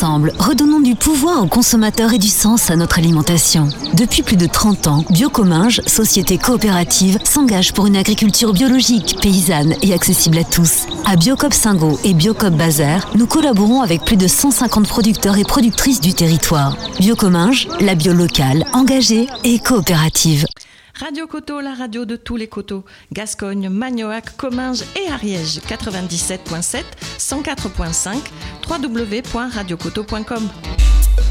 Ensemble, redonnons du pouvoir aux consommateurs et du sens à notre alimentation. Depuis plus de 30 ans, Biocominges, société coopérative, s'engage pour une agriculture biologique, paysanne et accessible à tous. À Biocoop Singo et Biocoop Bazar, nous collaborons avec plus de 150 producteurs et productrices du territoire. Biocominges, la bio locale, engagée et coopérative. Radio Coteau, la radio de tous les coteaux. Gascogne, Magnoac, Comminges et Ariège. 97.7, 104.5, www.radiocoteau.com.